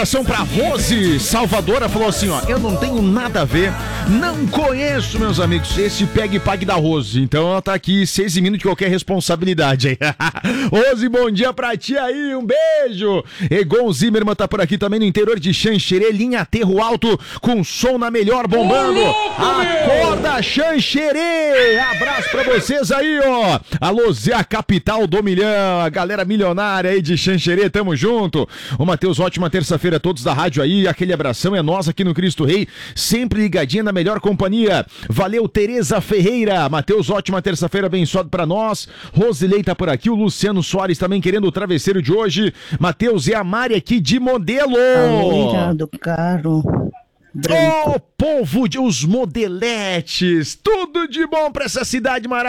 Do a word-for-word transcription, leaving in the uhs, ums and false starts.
Ação pra Rose, Salvadora, falou assim, ó, eu não tenho nada a ver, não conheço, meus amigos, esse pegue e pague da Rose, então ela tá aqui se eximindo de qualquer responsabilidade aí. Rose, bom dia pra ti aí, um beijo. Egon Zimmermann tá por aqui também no interior de Xanxerê, linha Aterro Alto, com som na melhor bombando. Acorda, Xanxerê, abraço pra vocês aí, ó. Alô, Zé, a capital do milhão, a galera milionária aí de Xanxerê, tamo junto. Ô, Matheus, ótima terça-feira a todos da rádio aí, aquele abração é nós aqui no Cristo Rei, sempre ligadinha na melhor companhia. Valeu, Tereza Ferreira. Matheus, ótima terça-feira, abençoado pra nós. Rosilei tá por aqui, o Luciano Soares também querendo o travesseiro de hoje. Matheus, é a Mari aqui de Modelo. A loira do carro branco. Ô, povo de os modeletes, tudo de bom pra essa cidade maravilhosa.